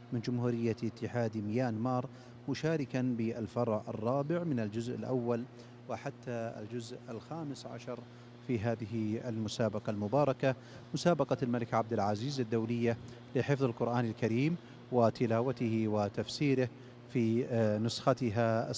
من جمهورية اتحاد ميانمار، مشاركا بالفرع الرابع من الجزء الأول وحتى الجزء الخامس عشر في هذه المسابقة المباركة، مسابقة الملك عبد العزيز الدولية لحفظ القرآن الكريم وتلاوته وتفسيره في نسختها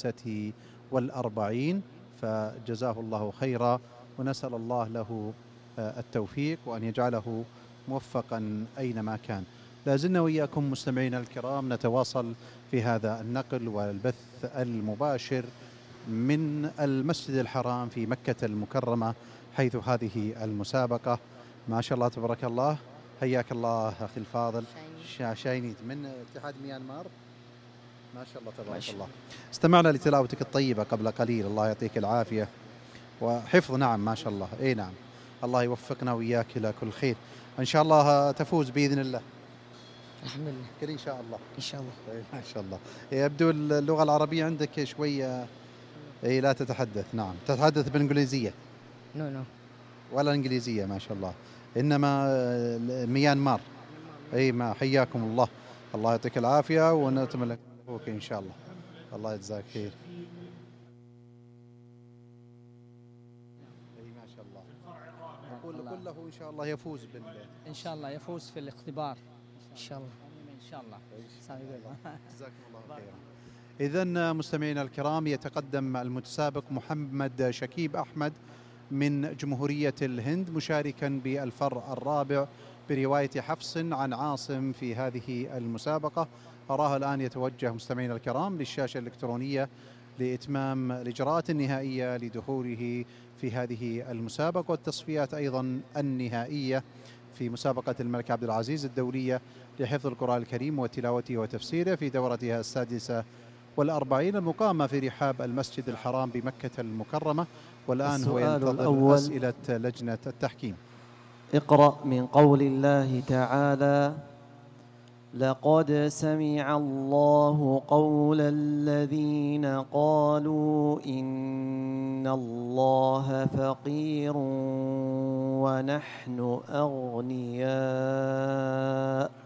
46. فجزاه الله خيرا، ونسأل الله له التوفيق وأن يجعله موفقا أينما كان. لازلنا وإياكم مستمعينا الكرام نتواصل في هذا النقل والبث المباشر من المسجد الحرام في مكة المكرمة، حيث هذه المسابقة ما شاء الله تبارك الله. حياك الله أخي الفاضل شاينيت من اتحاد ميانمار، ما شاء الله تبارك الله. استمعنا لتلاوتك الطيبة قبل قليل، الله يعطيك العافية وحفظ. نعم ما شاء الله، اي نعم، الله يوفقنا وإياك إلى كل خير. إن شاء الله تفوز بإذن الله. الحمد لله. كل إن شاء الله. إن شاء الله. ما شاء الله. يبدو اللغة العربية عندك شوية اي لا تتحدث. نعم تتحدث بالإنجليزية؟ نو ولا إنجليزية ما شاء الله، إنما ميانمار. اي ما حياكم الله، الله يعطيك العافية ونتمنى لك إن شاء الله. الله يجزاك خير. كله إن شاء الله يفوز إن شاء الله يفوز في الاختبار إن شاء الله. إن شاء الله. جزاكم الله خيرا. إذن مستمعينا الكرام، يتقدم المتسابق محمد شكيب أحمد من جمهورية الهند، مشاركا بالفرع الرابع برواية حفص عن عاصم في هذه المسابقة. أراه الآن يتوجه مستمعينا الكرام للشاشة الإلكترونية لإتمام الإجراءات النهائية لدخوله في هذه المسابقة والتصفيات أيضا النهائية في مسابقة الملك عبد العزيز الدولية لحفظ القرآن الكريم وتلاوته وتفسيره في دورتها 46 المقامة في رحاب المسجد الحرام بمكة المكرمة. والآن هو ينتظر أسئلة لجنة التحكيم. اقرأ من قول الله تعالى: لقد سمع الله قول الذين قالوا إن الله فقير ونحن أغنياء